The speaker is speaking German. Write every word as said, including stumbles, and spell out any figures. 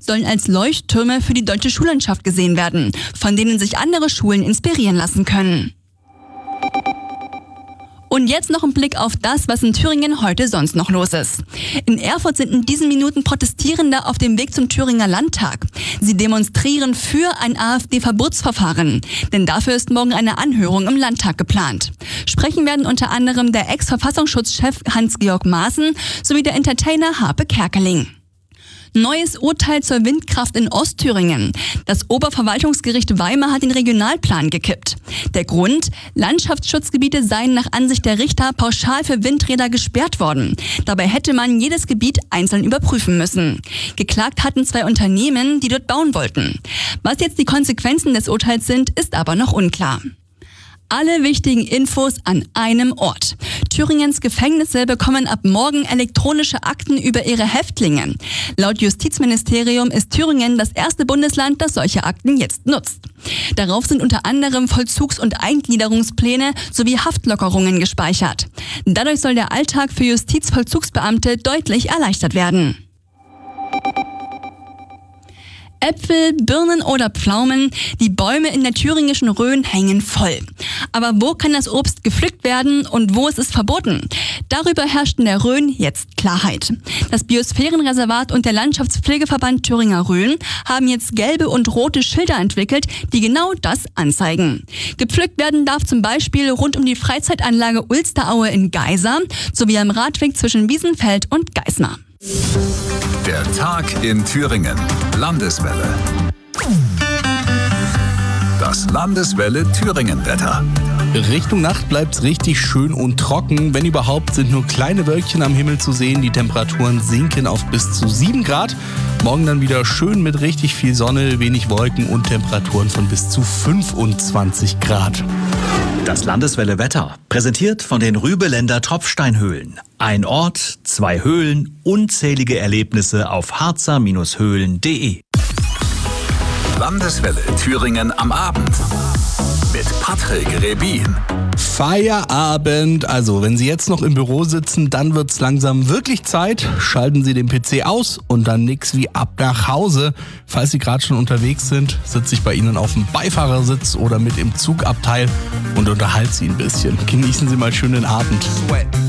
sollen als Leuchttürme für die deutsche Schullandschaft gesehen werden, von denen sich andere Schulen inspirieren lassen können. Und jetzt noch ein Blick auf das, was in Thüringen heute sonst noch los ist. In Erfurt sind in diesen Minuten Protestierende auf dem Weg zum Thüringer Landtag. Sie demonstrieren für ein AfD-Verbotsverfahren, denn dafür ist morgen eine Anhörung im Landtag geplant. Sprechen werden unter anderem der Ex-Verfassungsschutzchef Hans-Georg Maaßen sowie der Entertainer Harpe Kerkeling. Neues Urteil zur Windkraft in Ostthüringen. Das Oberverwaltungsgericht Weimar hat den Regionalplan gekippt. Der Grund? Landschaftsschutzgebiete seien nach Ansicht der Richter pauschal für Windräder gesperrt worden. Dabei hätte man jedes Gebiet einzeln überprüfen müssen. Geklagt hatten zwei Unternehmen, die dort bauen wollten. Was jetzt die Konsequenzen des Urteils sind, ist aber noch unklar. Alle wichtigen Infos an einem Ort. Thüringens Gefängnisse bekommen ab morgen elektronische Akten über ihre Häftlinge. Laut Justizministerium ist Thüringen das erste Bundesland, das solche Akten jetzt nutzt. Darauf sind unter anderem Vollzugs- und Eingliederungspläne sowie Haftlockerungen gespeichert. Dadurch soll der Alltag für Justizvollzugsbeamte deutlich erleichtert werden. Äpfel, Birnen oder Pflaumen, die Bäume in der thüringischen Rhön hängen voll. Aber wo kann das Obst gepflückt werden und wo ist es verboten? Darüber herrscht in der Rhön jetzt Klarheit. Das Biosphärenreservat und der Landschaftspflegeverband Thüringer Rhön haben jetzt gelbe und rote Schilder entwickelt, die genau das anzeigen. Gepflückt werden darf zum Beispiel rund um die Freizeitanlage Ulsteraue in Geisa sowie am Radweg zwischen Wiesenfeld und Geismar. Der Tag in Thüringen. Landeswelle. Das Landeswelle Thüringen-Wetter. Richtung Nacht bleibt's richtig schön und trocken. Wenn überhaupt, sind nur kleine Wölkchen am Himmel zu sehen. Die Temperaturen sinken auf bis zu sieben Grad. Morgen dann wieder schön mit richtig viel Sonne, wenig Wolken und Temperaturen von bis zu fünfundzwanzig Grad. Das Landeswelle Wetter, präsentiert von den Rübeländer Tropfsteinhöhlen. Ein Ort, zwei Höhlen, unzählige Erlebnisse auf harzer Bindestrich höhlen punkt de. Landeswelle Thüringen am Abend mit Patrick Rebin. Feierabend. Also, wenn Sie jetzt noch im Büro sitzen, dann wird's langsam wirklich Zeit. Schalten Sie den P C aus und dann nix wie ab nach Hause. Falls Sie gerade schon unterwegs sind, sitze ich bei Ihnen auf dem Beifahrersitz oder mit im Zugabteil und unterhalte Sie ein bisschen. Genießen Sie mal schön den Abend.